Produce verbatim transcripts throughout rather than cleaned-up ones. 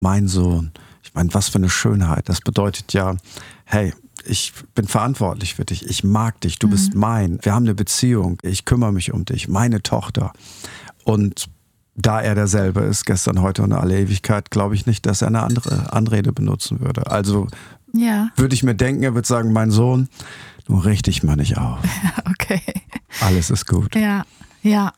mein Sohn. Ich meine, was für eine Schönheit. Das bedeutet ja, hey, ich bin verantwortlich für dich. Ich mag dich. Du mhm. bist mein. Wir haben eine Beziehung. Ich kümmere mich um dich. Meine Tochter. Und da er derselbe ist, gestern, heute und in alle Ewigkeit, glaube ich nicht, dass er eine andere Anrede benutzen würde. Also ja. würde ich mir denken, er würde sagen, mein Sohn, du richte dich mal nicht auf. Okay. Alles ist gut. Ja, ja.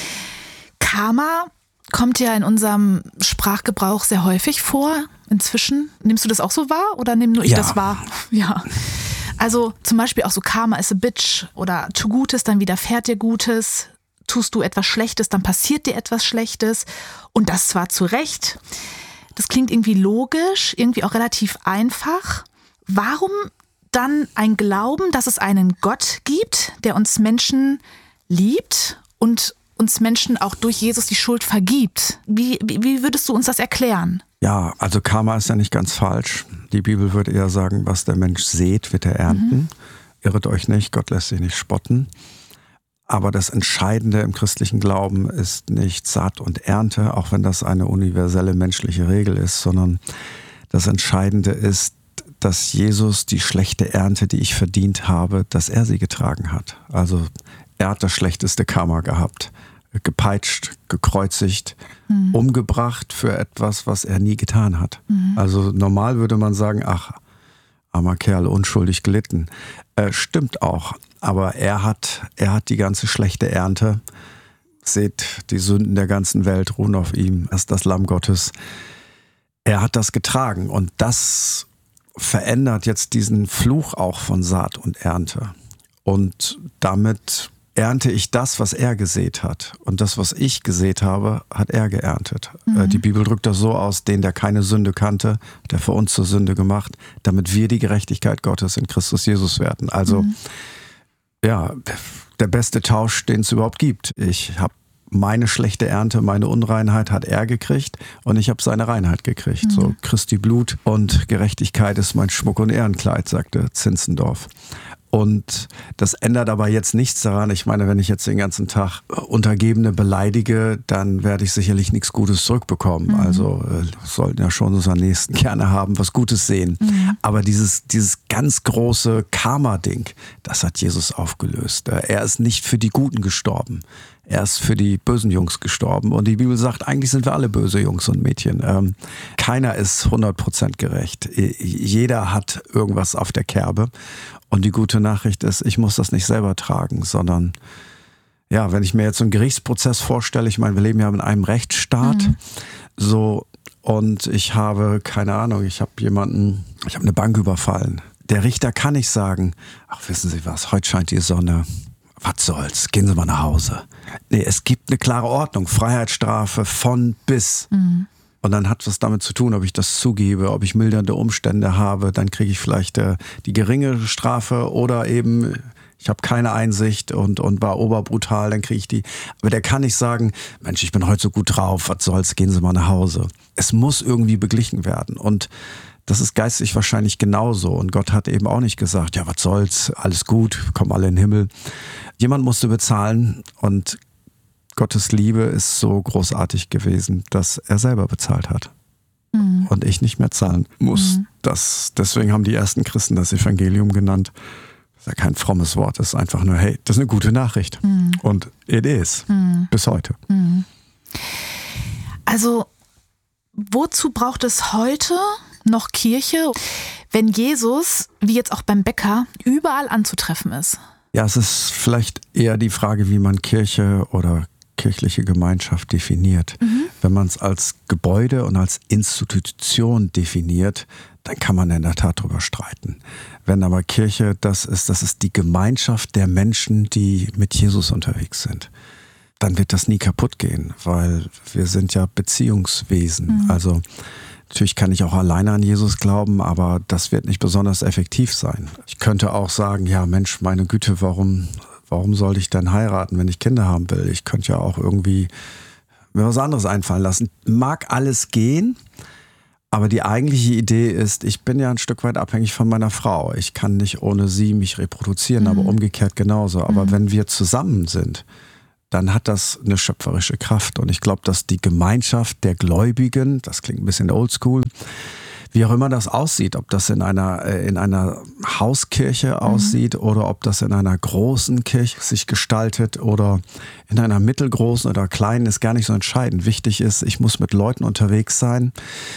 Karma kommt ja in unserem Sprachgebrauch sehr häufig vor. Inzwischen. Nimmst du das auch so wahr oder nehme nur ich ja. das wahr? Ja. Also zum Beispiel auch so Karma is a bitch oder tu Gutes, dann widerfährt dir Gutes. Tust du etwas Schlechtes, dann passiert dir etwas Schlechtes. Und das zwar zu Recht. Das klingt irgendwie logisch, irgendwie auch relativ einfach. Warum dann ein Glauben, dass es einen Gott gibt, der uns Menschen liebt und uns Menschen auch durch Jesus die Schuld vergibt? Wie, wie, wie würdest du uns das erklären? Ja, also Karma ist ja nicht ganz falsch. Die Bibel würde eher sagen, was der Mensch sät, wird er ernten. Mhm. Irret euch nicht, Gott lässt sich nicht spotten. Aber das Entscheidende im christlichen Glauben ist nicht Saat und Ernte, auch wenn das eine universelle menschliche Regel ist, sondern das Entscheidende ist, dass Jesus die schlechte Ernte, die ich verdient habe, dass er sie getragen hat. Also er hat das schlechteste Karma gehabt. Gepeitscht, gekreuzigt, mhm. umgebracht für etwas, was er nie getan hat. Mhm. Also normal würde man sagen, ach, armer Kerl, unschuldig gelitten. Äh, stimmt auch, aber er hat, er hat die ganze schlechte Ernte. Seht, die Sünden der ganzen Welt ruhen auf ihm. Er ist das Lamm Gottes. Er hat das getragen und das verändert jetzt diesen Fluch auch von Saat und Ernte. Und damit ernte ich das, was er gesät hat. Und das, was ich gesät habe, hat er geerntet. Mhm. Die Bibel drückt das so aus, den, der keine Sünde kannte, der für uns zur Sünde gemacht, damit wir die Gerechtigkeit Gottes in Christus Jesus werden. Also, mhm. ja, der beste Tausch, den es überhaupt gibt. Ich habe meine schlechte Ernte, meine Unreinheit hat er gekriegt und ich habe seine Reinheit gekriegt. Mhm. So Christi Blut und Gerechtigkeit ist mein Schmuck und Ehrenkleid, sagte Zinzendorf. Und das ändert aber jetzt nichts daran. Ich meine, wenn ich jetzt den ganzen Tag Untergebene beleidige, dann werde ich sicherlich nichts Gutes zurückbekommen. Mhm. Also äh, sollten ja schon unseren Nächsten gerne haben, was Gutes sehen. Mhm. Aber dieses, dieses ganz große Karma-Ding, das hat Jesus aufgelöst. Er ist nicht für die Guten gestorben. Er ist für die bösen Jungs gestorben. Und die Bibel sagt, eigentlich sind wir alle böse Jungs und Mädchen. Ähm, keiner ist hundert Prozent gerecht. Jeder hat irgendwas auf der Kerbe. Und die gute Nachricht ist, ich muss das nicht selber tragen, sondern ja, wenn ich mir jetzt so einen Gerichtsprozess vorstelle, ich meine, wir leben ja in einem Rechtsstaat, mhm. so, und ich habe, keine Ahnung, ich habe jemanden, ich habe eine Bank überfallen. Der Richter kann nicht sagen, ach, wissen Sie was, heute scheint die Sonne, was soll's, gehen Sie mal nach Hause. Nee, es gibt eine klare Ordnung, Freiheitsstrafe von bis. Mhm. Und dann hat was damit zu tun, ob ich das zugebe, ob ich mildernde Umstände habe. Dann kriege ich vielleicht äh, die geringere Strafe oder eben, ich habe keine Einsicht und, und war oberbrutal, dann kriege ich die. Aber der kann nicht sagen, Mensch, ich bin heute so gut drauf, was soll's, gehen Sie mal nach Hause. Es muss irgendwie beglichen werden. Und das ist geistig wahrscheinlich genauso. Und Gott hat eben auch nicht gesagt, ja, was soll's, alles gut, kommen alle in den Himmel. Jemand musste bezahlen und Gottes Liebe ist so großartig gewesen, dass er selber bezahlt hat. Mhm. Und ich nicht mehr zahlen muss. Mhm. Das, deswegen haben die ersten Christen das Evangelium genannt. Das ist ja kein frommes Wort, das ist einfach nur, hey, das ist eine gute Nachricht. Mhm. Und it is. Mhm. Bis heute. Mhm. Also, wozu braucht es heute noch Kirche, wenn Jesus, wie jetzt auch beim Bäcker, überall anzutreffen ist? Ja, es ist vielleicht eher die Frage, wie man Kirche oder kirchliche Gemeinschaft definiert. Mhm. Wenn man es als Gebäude und als Institution definiert, dann kann man in der Tat drüber streiten. Wenn aber Kirche das ist, das ist die Gemeinschaft der Menschen, die mit Jesus unterwegs sind, dann wird das nie kaputt gehen, weil wir sind ja Beziehungswesen. Mhm. Also natürlich kann ich auch alleine an Jesus glauben, aber das wird nicht besonders effektiv sein. Ich könnte auch sagen, ja Mensch, meine Güte, warum... Warum sollte ich denn heiraten, wenn ich Kinder haben will? Ich könnte ja auch irgendwie mir was anderes einfallen lassen. Mag alles gehen, aber die eigentliche Idee ist, ich bin ja ein Stück weit abhängig von meiner Frau. Ich kann nicht ohne sie mich reproduzieren, mhm. aber umgekehrt genauso. Aber mhm. wenn wir zusammen sind, dann hat das eine schöpferische Kraft. Und ich glaube, dass die Gemeinschaft der Gläubigen, das klingt ein bisschen oldschool, wie auch immer das aussieht, ob das in einer, in einer Hauskirche aussieht mhm. oder ob das in einer großen Kirche sich gestaltet oder in einer mittelgroßen oder kleinen, ist gar nicht so entscheidend. Wichtig ist, ich muss mit Leuten unterwegs sein,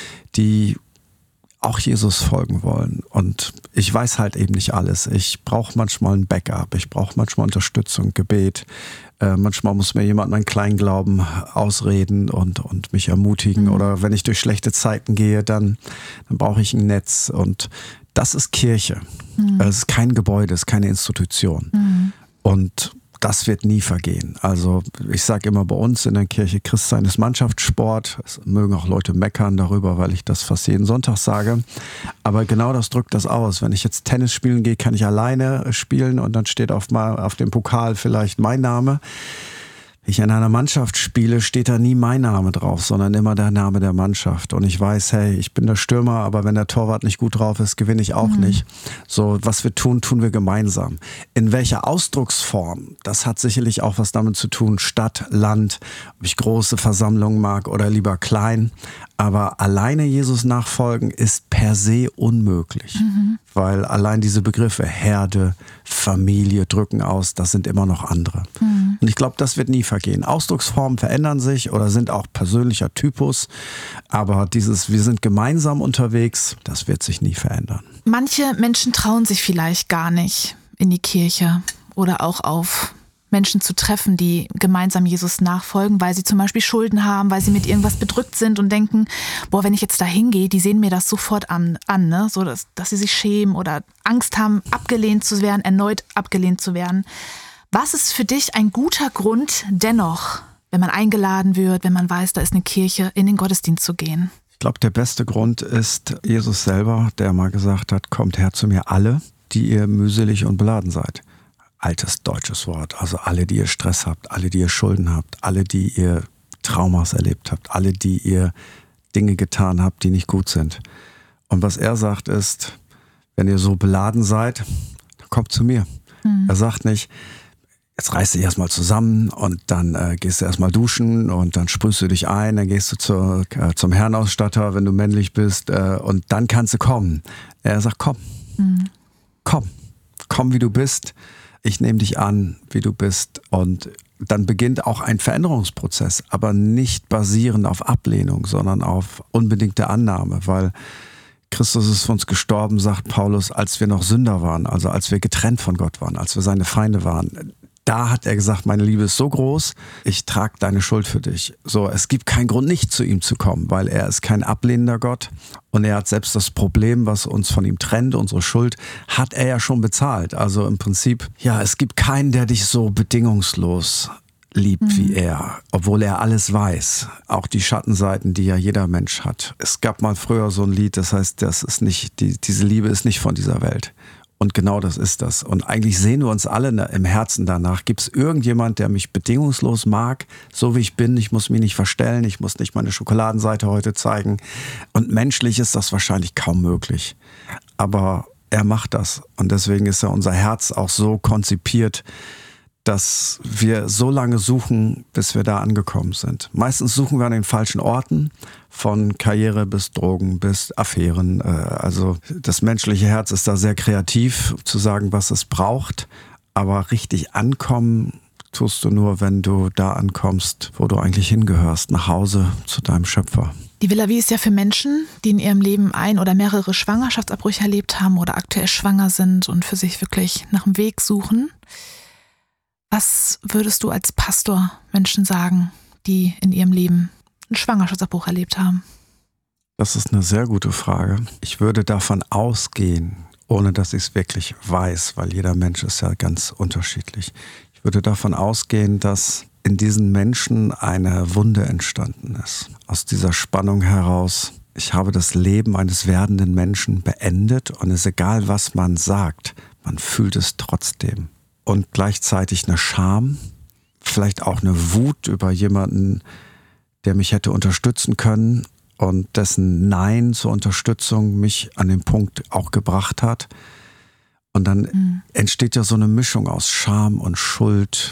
die auch Jesus folgen wollen. Und ich weiß halt eben nicht alles. Ich brauche manchmal ein Backup, ich brauche manchmal Unterstützung, Gebet. Äh, manchmal muss mir jemand meinen Kleinglauben ausreden und, und mich ermutigen. Mhm. Oder wenn ich durch schlechte Zeiten gehe, dann, dann brauche ich ein Netz. Und das ist Kirche. Mhm. Es ist kein Gebäude, es ist keine Institution. Mhm. Und das wird nie vergehen. Also ich sage immer bei uns in der Kirche, Christsein ist Mannschaftssport. Es mögen auch Leute meckern darüber, weil ich das fast jeden Sonntag sage. Aber genau das drückt das aus. Wenn ich jetzt Tennis spielen gehe, kann ich alleine spielen und dann steht auf, mal auf dem Pokal vielleicht mein Name. Wenn ich in einer Mannschaft spiele, steht da nie mein Name drauf, sondern immer der Name der Mannschaft. Und ich weiß, hey, ich bin der Stürmer, aber wenn der Torwart nicht gut drauf ist, gewinne ich auch mhm. nicht. So, was wir tun, tun wir gemeinsam. In welcher Ausdrucksform? Das hat sicherlich auch was damit zu tun, Stadt, Land, ob ich große Versammlungen mag oder lieber klein. Aber alleine Jesus nachfolgen ist per se unmöglich. Mhm. Weil allein diese Begriffe Herde, Familie drücken aus, das sind immer noch andere. Mhm. Und ich glaube, das wird nie vergehen. Ausdrucksformen verändern sich oder sind auch persönlicher Typus. Aber dieses, wir sind gemeinsam unterwegs, das wird sich nie verändern. Manche Menschen trauen sich vielleicht gar nicht in die Kirche oder auch auf Menschen zu treffen, die gemeinsam Jesus nachfolgen, weil sie zum Beispiel Schulden haben, weil sie mit irgendwas bedrückt sind und denken, boah, wenn ich jetzt da hingehe, die sehen mir das sofort an, an ne? So dass, dass sie sich schämen oder Angst haben, abgelehnt zu werden, erneut abgelehnt zu werden. Was ist für dich ein guter Grund dennoch, wenn man eingeladen wird, wenn man weiß, da ist eine Kirche, in den Gottesdienst zu gehen? Ich glaube, der beste Grund ist Jesus selber, der mal gesagt hat, kommt her zu mir alle, die ihr mühselig und beladen seid. Altes deutsches Wort. Also alle, die ihr Stress habt, alle, die ihr Schulden habt, alle, die ihr Traumas erlebt habt, alle, die ihr Dinge getan habt, die nicht gut sind. Und was er sagt ist, wenn ihr so beladen seid, dann kommt zu mir. Mhm. Er sagt nicht, jetzt reißt dich erstmal zusammen und dann äh, gehst du erstmal duschen und dann sprühst du dich ein, dann gehst du zur, äh, zum Herrenausstatter, wenn du männlich bist, äh, und dann kannst du kommen. Er sagt, komm, mhm. komm, komm wie du bist. Ich nehme dich an, wie du bist, und dann beginnt auch ein Veränderungsprozess, aber nicht basierend auf Ablehnung, sondern auf unbedingte Annahme, weil Christus ist für uns gestorben, sagt Paulus, als wir noch Sünder waren, also als wir getrennt von Gott waren, als wir seine Feinde waren. Da hat er gesagt, meine Liebe ist so groß, ich trage deine Schuld für dich. So, es gibt keinen Grund, nicht zu ihm zu kommen, weil er ist kein ablehnender Gott und er hat selbst das Problem, was uns von ihm trennt, unsere Schuld, hat er ja schon bezahlt. Also im Prinzip, ja, es gibt keinen, der dich so bedingungslos liebt mhm. wie er, obwohl er alles weiß. Auch die Schattenseiten, die ja jeder Mensch hat. Es gab mal früher so ein Lied, das heißt, das ist nicht, die, diese Liebe ist nicht von dieser Welt. Und genau das ist das. Und eigentlich sehen wir uns alle im Herzen danach. Gibt es irgendjemand, der mich bedingungslos mag, so wie ich bin? Ich muss mich nicht verstellen, ich muss nicht meine Schokoladenseite heute zeigen. Und menschlich ist das wahrscheinlich kaum möglich. Aber er macht das. Und deswegen ist ja unser Herz auch so konzipiert, dass wir so lange suchen, bis wir da angekommen sind. Meistens suchen wir an den falschen Orten, von Karriere bis Drogen bis Affären. Also das menschliche Herz ist da sehr kreativ, zu sagen, was es braucht. Aber richtig ankommen tust du nur, wenn du da ankommst, wo du eigentlich hingehörst, nach Hause zu deinem Schöpfer. Die Villa Vie ist ja für Menschen, die in ihrem Leben ein- oder mehrere Schwangerschaftsabbrüche erlebt haben oder aktuell schwanger sind und für sich wirklich nach einem Weg suchen. Was würdest du als Pastor Menschen sagen, die in ihrem Leben einen Schwangerschaftsabbruch erlebt haben? Das ist eine sehr gute Frage. Ich würde davon ausgehen, ohne dass ich es wirklich weiß, weil jeder Mensch ist ja ganz unterschiedlich. Ich würde davon ausgehen, dass in diesen Menschen eine Wunde entstanden ist. Aus dieser Spannung heraus, ich habe das Leben eines werdenden Menschen beendet und es ist egal, was man sagt, man fühlt es trotzdem. Und gleichzeitig eine Scham, vielleicht auch eine Wut über jemanden, der mich hätte unterstützen können und dessen Nein zur Unterstützung mich an den Punkt auch gebracht hat. Und dann mhm. entsteht ja so eine Mischung aus Scham und Schuld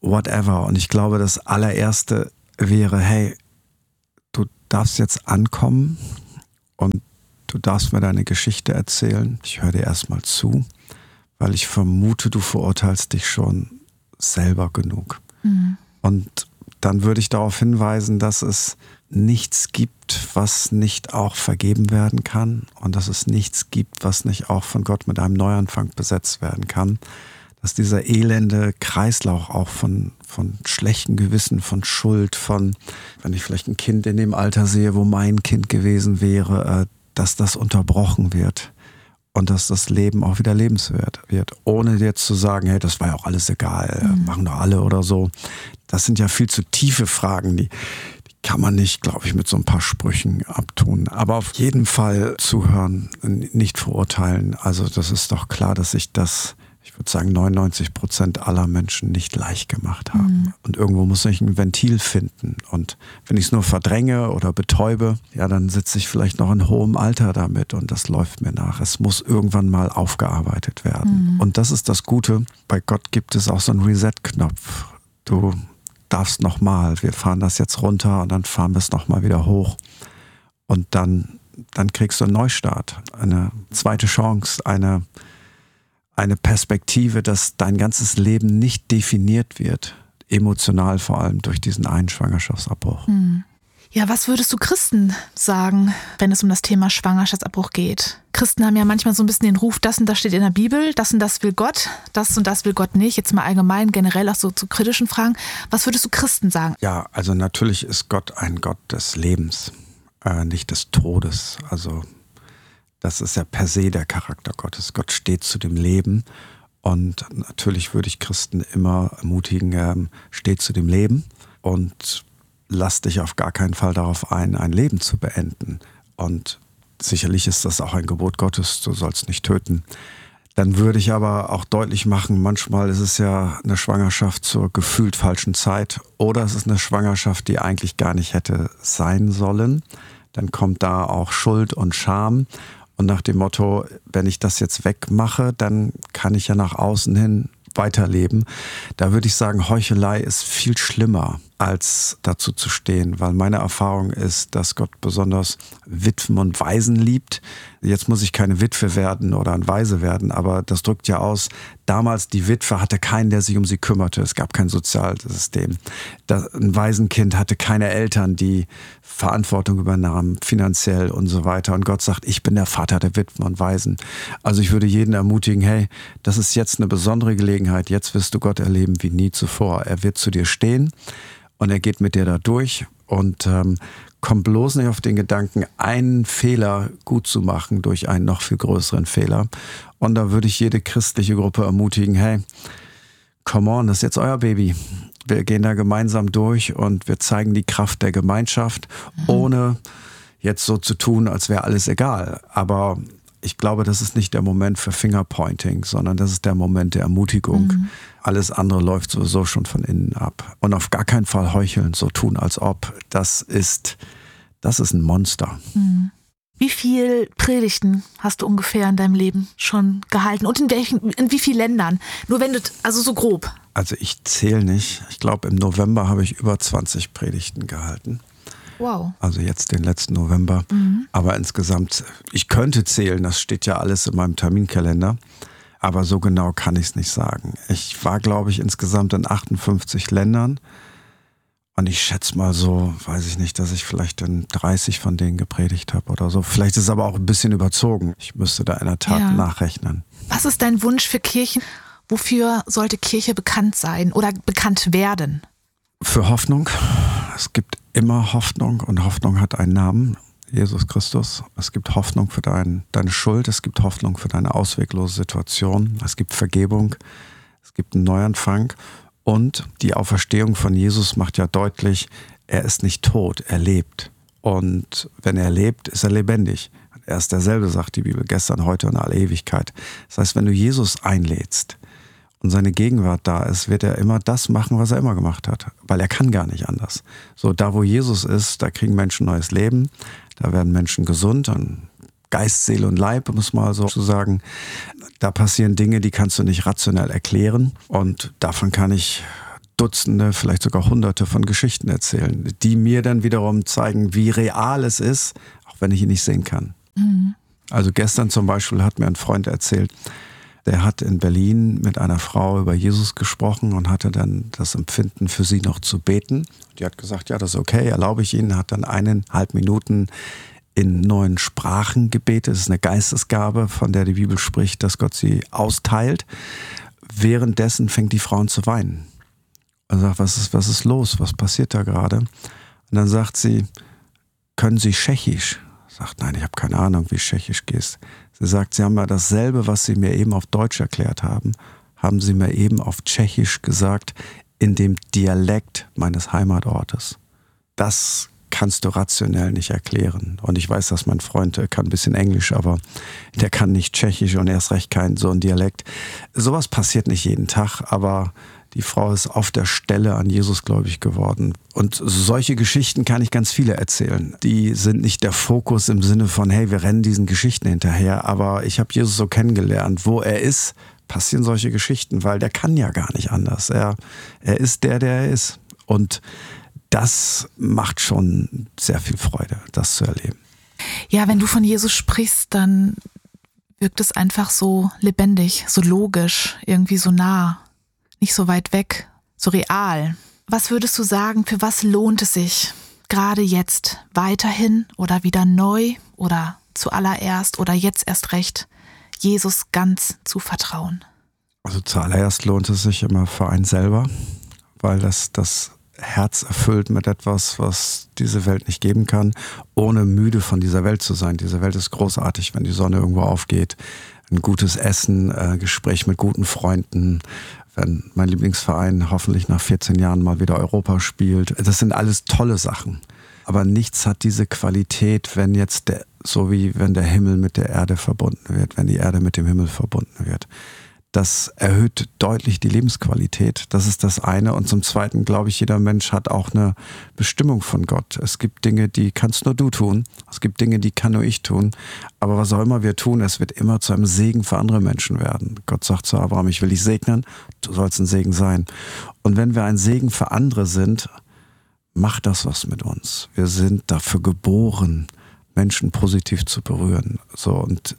whatever. Und ich glaube, das allererste wäre, hey, du darfst jetzt ankommen und du darfst mir deine Geschichte erzählen. Ich höre dir erstmal zu, weil ich vermute, du verurteilst dich schon selber genug. Mhm. Und dann würde ich darauf hinweisen, dass es nichts gibt, was nicht auch vergeben werden kann und dass es nichts gibt, was nicht auch von Gott mit einem Neuanfang besetzt werden kann. Dass dieser elende Kreislauf auch von, von schlechtem Gewissen, von Schuld, von, wenn ich vielleicht ein Kind in dem Alter sehe, wo mein Kind gewesen wäre, dass das unterbrochen wird und dass das Leben auch wieder lebenswert wird. Ohne jetzt zu sagen, hey, das war ja auch alles egal, mhm. machen doch alle oder so. Das sind ja viel zu tiefe Fragen, die kann man nicht, glaube ich, mit so ein paar Sprüchen abtun. Aber auf jeden Fall zuhören, nicht verurteilen. Also das ist doch klar, dass ich das, ich würde sagen, neunundneunzig Prozent aller Menschen nicht leicht gemacht haben. Mhm. Und irgendwo muss ich ein Ventil finden. Und wenn ich es nur verdränge oder betäube, ja, dann sitze ich vielleicht noch in hohem Alter damit und das läuft mir nach. Es muss irgendwann mal aufgearbeitet werden. Mhm. Und das ist das Gute. Bei Gott gibt es auch so einen Reset-Knopf. Du darfst nochmal, wir fahren das jetzt runter und dann fahren wir es nochmal wieder hoch. Und dann, dann kriegst du einen Neustart, eine zweite Chance, eine, eine Perspektive, dass dein ganzes Leben nicht definiert wird, emotional vor allem durch diesen einen Schwangerschaftsabbruch. Hm. Ja, was würdest du Christen sagen, wenn es um das Thema Schwangerschaftsabbruch geht? Christen haben ja manchmal so ein bisschen den Ruf, das und das steht in der Bibel, das und das will Gott, das und das will Gott nicht. Jetzt mal allgemein, generell auch so zu kritischen Fragen. Was würdest du Christen sagen? Ja, also natürlich ist Gott ein Gott des Lebens, äh, nicht des Todes. Also das ist ja per se der Charakter Gottes. Gott steht zu dem Leben und natürlich würde ich Christen immer ermutigen, ähm, steht zu dem Leben und lass dich auf gar keinen Fall darauf ein, ein Leben zu beenden. Und sicherlich ist das auch ein Gebot Gottes, du sollst nicht töten. Dann würde ich aber auch deutlich machen, manchmal ist es ja eine Schwangerschaft zur gefühlt falschen Zeit oder es ist eine Schwangerschaft, die eigentlich gar nicht hätte sein sollen. Dann kommt da auch Schuld und Scham. Und nach dem Motto, wenn ich das jetzt wegmache, dann kann ich ja nach außen hin weiterleben. Da würde ich sagen, Heuchelei ist viel schlimmer, als dazu zu stehen, weil meine Erfahrung ist, dass Gott besonders Witwen und Waisen liebt. Jetzt muss ich keine Witwe werden oder ein Waise werden, aber das drückt ja aus, damals die Witwe hatte keinen, der sich um sie kümmerte. Es gab kein Sozialsystem. Ein Waisenkind hatte keine Eltern, die Verantwortung übernahmen, finanziell und so weiter. Und Gott sagt, ich bin der Vater der Witwen und Waisen. Also ich würde jeden ermutigen, hey, das ist jetzt eine besondere Gelegenheit. Jetzt wirst du Gott erleben wie nie zuvor. Er wird zu dir stehen. Und er geht mit dir da durch und ähm, kommt bloß nicht auf den Gedanken, einen Fehler gut zu machen durch einen noch viel größeren Fehler. Und da würde ich jede christliche Gruppe ermutigen, hey, come on, das ist jetzt euer Baby. Wir gehen da gemeinsam durch und wir zeigen die Kraft der Gemeinschaft, mhm. ohne jetzt so zu tun, als wäre alles egal. Aber ich glaube, das ist nicht der Moment für Fingerpointing, sondern das ist der Moment der Ermutigung. Mhm. Alles andere läuft sowieso schon von innen ab. Und auf gar keinen Fall heucheln, so tun, als ob. Das ist, das ist ein Monster. Mhm. Wie viel Predigten hast du ungefähr in deinem Leben schon gehalten? Und in welchen, in wie vielen Ländern? Nur wenn du, also so grob. Also ich zähle nicht. Ich glaube, im November habe ich über zwanzig Predigten gehalten. Wow. Also jetzt den letzten November. Mhm. Aber insgesamt, ich könnte zählen, das steht ja alles in meinem Terminkalender. Aber so genau kann ich es nicht sagen. Ich war, glaube ich, insgesamt in achtundfünfzig Ländern. Und ich schätze mal so, weiß ich nicht, dass ich vielleicht in dreißig von denen gepredigt habe oder so. Vielleicht ist es aber auch ein bisschen überzogen. Ich müsste da in der Tat ja. nachrechnen. Was ist dein Wunsch für Kirchen? Wofür sollte Kirche bekannt sein oder bekannt werden? Für Hoffnung. Es gibt immer Hoffnung und Hoffnung hat einen Namen, Jesus Christus. Es gibt Hoffnung für dein, deine Schuld, es gibt Hoffnung für deine ausweglose Situation, es gibt Vergebung, es gibt einen Neuanfang und die Auferstehung von Jesus macht ja deutlich, er ist nicht tot, er lebt. Und wenn er lebt, ist er lebendig. Er ist derselbe, sagt die Bibel, gestern, heute und alle Ewigkeit. Das heißt, wenn du Jesus einlädst, und seine Gegenwart da ist, wird er immer das machen, was er immer gemacht hat. Weil er kann gar nicht anders. So, da wo Jesus ist, da kriegen Menschen neues Leben, da werden Menschen gesund und Geist, Seele und Leib, muss man so sagen. Da passieren Dinge, die kannst du nicht rationell erklären. Und davon kann ich Dutzende, vielleicht sogar Hunderte von Geschichten erzählen, die mir dann wiederum zeigen, wie real es ist, auch wenn ich ihn nicht sehen kann. Mhm. Also gestern zum Beispiel hat mir ein Freund erzählt, der hat in Berlin mit einer Frau über Jesus gesprochen und hatte dann das Empfinden, für sie noch zu beten. Die hat gesagt, ja, das ist okay, erlaube ich Ihnen, hat dann eineinhalb Minuten in neuen Sprachen gebetet. Das ist eine Geistesgabe, von der die Bibel spricht, dass Gott sie austeilt. Währenddessen fängt die Frau an zu weinen. Und sagt, was ist, was ist los? Was passiert da gerade? Und dann sagt sie, können Sie Tschechisch? Sagt, nein, ich habe keine Ahnung, wie Tschechisch geht. Sie sagt, Sie haben ja dasselbe, was Sie mir eben auf Deutsch erklärt haben, haben Sie mir eben auf Tschechisch gesagt, in dem Dialekt meines Heimatortes. Das kannst du rationell nicht erklären. Und ich weiß, dass mein Freund kann ein bisschen Englisch, aber der kann nicht Tschechisch und erst recht kein so ein Dialekt. Sowas passiert nicht jeden Tag, aber die Frau ist auf der Stelle an Jesus gläubig geworden. Und solche Geschichten kann ich ganz viele erzählen. Die sind nicht der Fokus im Sinne von, hey, wir rennen diesen Geschichten hinterher. Aber ich habe Jesus so kennengelernt. Wo er ist, passieren solche Geschichten, weil der kann ja gar nicht anders. Er, er ist der, der er ist. Und das macht schon sehr viel Freude, das zu erleben. Ja, wenn du von Jesus sprichst, dann wirkt es einfach so lebendig, so logisch, irgendwie so nah. Nicht so weit weg, so real. Was würdest du sagen, für was lohnt es sich, gerade jetzt weiterhin oder wieder neu oder zuallererst oder jetzt erst recht, Jesus ganz zu vertrauen? Also zuallererst lohnt es sich immer für einen selber, weil das das Herz erfüllt mit etwas, was diese Welt nicht geben kann, ohne müde von dieser Welt zu sein. Diese Welt ist großartig, wenn die Sonne irgendwo aufgeht. Ein gutes Essen, äh, Gespräch mit guten Freunden, wenn mein Lieblingsverein hoffentlich nach vierzehn Jahren mal wieder Europa spielt. Das sind alles tolle Sachen. Aber nichts hat diese Qualität, wenn jetzt der, so wie wenn der Himmel mit der Erde verbunden wird, wenn die Erde mit dem Himmel verbunden wird. Das erhöht deutlich die Lebensqualität. Das ist das eine. Und zum Zweiten glaube ich, jeder Mensch hat auch eine Bestimmung von Gott. Es gibt Dinge, die kannst nur du tun. Es gibt Dinge, die kann nur ich tun. Aber was auch immer wir tun, es wird immer zu einem Segen für andere Menschen werden. Gott sagt zu Abraham, ich will dich segnen, du sollst ein Segen sein. Und wenn wir ein Segen für andere sind, macht das was mit uns. Wir sind dafür geboren, Menschen positiv zu berühren. So, und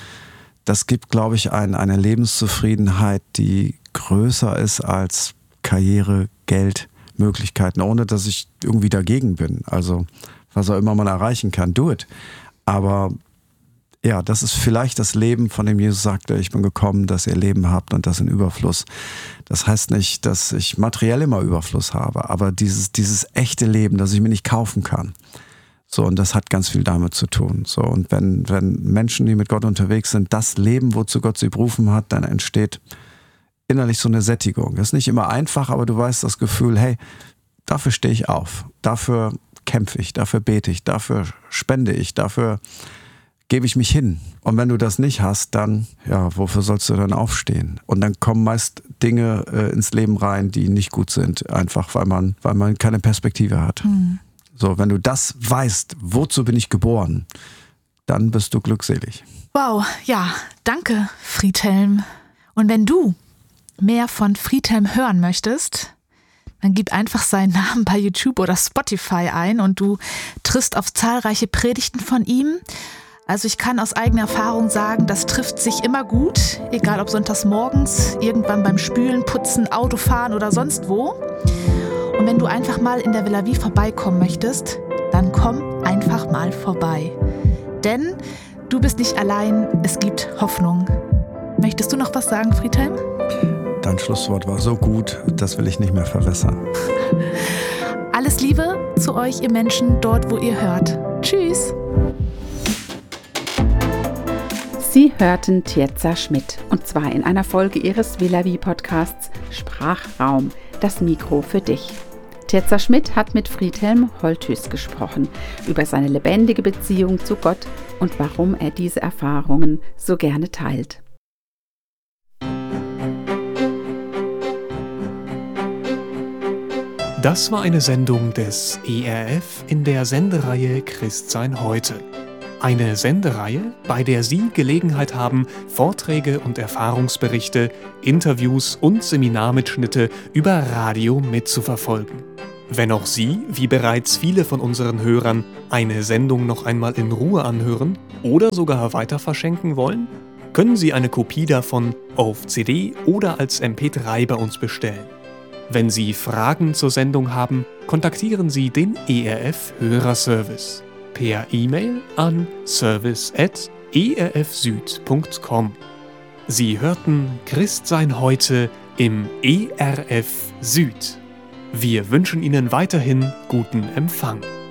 das gibt, glaube ich, ein, eine Lebenszufriedenheit, die größer ist als Karriere, Geld, Möglichkeiten, ohne dass ich irgendwie dagegen bin. Also was auch immer man erreichen kann, do it. Aber ja, das ist vielleicht das Leben, von dem Jesus sagte, ich bin gekommen, dass ihr Leben habt und das in Überfluss. Das heißt nicht, dass ich materiell immer Überfluss habe, aber dieses, dieses echte Leben, das ich mir nicht kaufen kann. So, und das hat ganz viel damit zu tun. So, und wenn, wenn Menschen, die mit Gott unterwegs sind, das leben, wozu Gott sie berufen hat, dann entsteht innerlich so eine Sättigung. Das ist nicht immer einfach, aber du weißt das Gefühl, hey, dafür stehe ich auf, dafür kämpfe ich, dafür bete ich, dafür spende ich, dafür gebe ich mich hin. Und wenn du das nicht hast, dann, ja, wofür sollst du dann aufstehen? Und dann kommen meist Dinge äh, ins Leben rein, die nicht gut sind, einfach weil man, weil man keine Perspektive hat. Mhm. So, wenn du das weißt, wozu bin ich geboren, dann bist du glückselig. Wow, ja, danke, Friedhelm. Und wenn du mehr von Friedhelm hören möchtest, dann gib einfach seinen Namen bei YouTube oder Spotify ein und du triffst auf zahlreiche Predigten von ihm. Also ich kann aus eigener Erfahrung sagen, das trifft sich immer gut, egal ob sonntags morgens, irgendwann beim Spülen, Putzen, Autofahren oder sonst wo. Und wenn du einfach mal in der Villa Vie vorbeikommen möchtest, dann komm einfach mal vorbei. Denn du bist nicht allein, es gibt Hoffnung. Möchtest du noch was sagen, Friedhelm? Dein Schlusswort war so gut, das will ich nicht mehr verwässern. Alles Liebe zu euch, ihr Menschen, dort, wo ihr hört. Tschüss! Sie hörten Tiezza Schmidt, und zwar in einer Folge ihres Villa Vie Podcasts Sprachraum, das Mikro für dich. Tiezza Schmidt hat mit Friedhelm Holthus gesprochen über seine lebendige Beziehung zu Gott und warum er diese Erfahrungen so gerne teilt. Das war eine Sendung des E R F in der Sendereihe Christsein heute. Eine Sendereihe, bei der Sie Gelegenheit haben, Vorträge und Erfahrungsberichte, Interviews und Seminarmitschnitte über Radio mitzuverfolgen. Wenn auch Sie, wie bereits viele von unseren Hörern, eine Sendung noch einmal in Ruhe anhören oder sogar weiter verschenken wollen, können Sie eine Kopie davon auf C D oder als M P drei bei uns bestellen. Wenn Sie Fragen zur Sendung haben, kontaktieren Sie den E R F Hörerservice per E-Mail an service at e r f süd punkt com. Sie hörten Christsein heute im E R F Süd. Wir wünschen Ihnen weiterhin guten Empfang.